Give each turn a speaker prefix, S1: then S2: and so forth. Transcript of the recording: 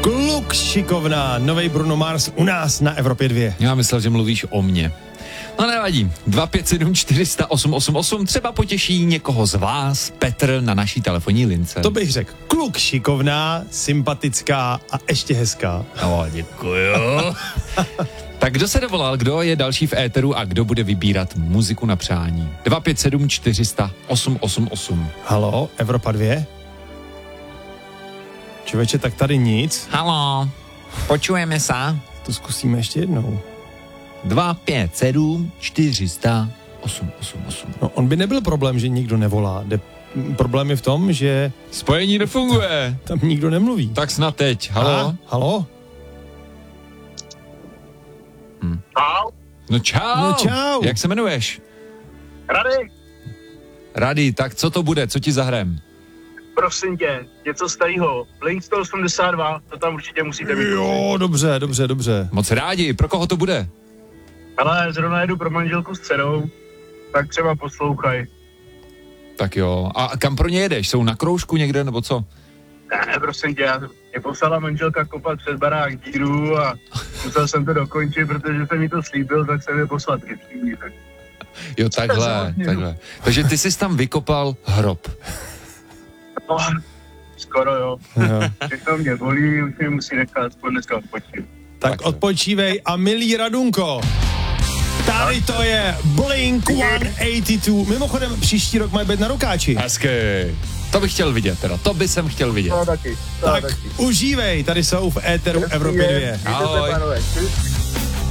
S1: Kluk šikovná, novej Bruno Mars u nás na Evropě 2.
S2: Já myslel, že mluvíš o mně. No nevadí, 257 400 888 třeba potěší někoho z vás, Petr na naší telefonní lince.
S1: To bych řekl, kluk šikovná, sympatická a ještě hezká.
S2: No, děkuju. Tak kdo se dovolal, kdo je další v éteru a kdo bude vybírat muziku na přání? 257 400 888.
S1: Halo, Evropa 2? Člověče, tak tady nic.
S2: Halo, počujeme se?
S1: To zkusíme ještě jednou.
S2: 257 400 888.
S1: No, on by nebyl problém, že nikdo nevolá. Problém je v tom, že
S2: Spojení nefunguje.
S1: tam nikdo nemluví.
S2: Tak snad teď. Halo?
S1: Halo?
S3: Čau.
S2: No čau.
S1: No čau.
S2: Jak se jmenuješ?
S3: Rady,
S2: Rady, tak co to bude? Co ti zahrajem?
S3: prosím tě, něco starého. Blink 182, to tam určitě musíte mít.
S1: Jo, dobře.
S2: Moc rádi, pro koho to bude?
S3: Ale zrovna jedu pro manželku s dcerou, tak třeba poslouchaj.
S2: Tak jo. A kam pro ně jedeš? Jsou na kroužku někde, nebo co?
S3: Ne, prosím tě, mě poslala manželka kopat před barák díru a musel jsem to dokončit, protože jsem mi to slíbil, tak jsem je poslat ke třídí.
S2: Jo, takhle. Takže ty jsi tam vykopal hrob.
S3: No, skoro jo. Všechno mě bolí, už mě musí nechat aspoň dneska odpočít.
S1: Tak odpočívej a milý Radunko, tady to je Blink 182. Mimochodem, příští rok mají být na Rokáči.
S2: Hezky. To bych chtěl vidět teda, to by jsem chtěl vidět.
S3: To taky.
S1: Tak užívej, tady jsou v éteru Evropy 2.
S2: Ahoj.